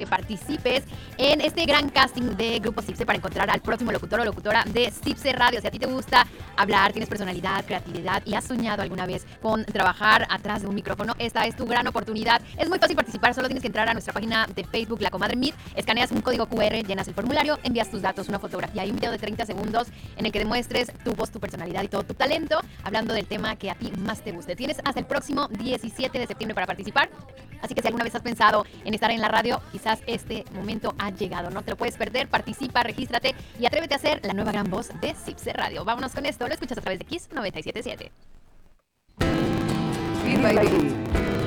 participes en este gran casting de Grupo Cipse para encontrar al próximo locutor o locutora de Cipse Radio. Si a ti te gusta hablar, tienes personalidad, creatividad y has soñado alguna vez con trabajar atrás de un micrófono, esta es tu gran oportunidad. Es muy fácil participar, solo tienes que entrar a nuestra página de Facebook, La Comadre Meet, escaneas un código QR, llenas el formulario, envías tus datos, una fotografía y un video de 30 segundos en el que demuestres tu voz, tu personalidad y todo tu talento, hablando del tema que a ti más te guste. Tienes hasta el próximo 17 de septiembre para participar. Así que si alguna vez has pensado en estar en la radio, quizás este momento ha llegado. No te lo puedes perder. Participa, regístrate y atrévete a ser la nueva gran voz de Cipse Radio. Vámonos con esto. Lo escuchas a través de Kiss 97.7. Feed Baby.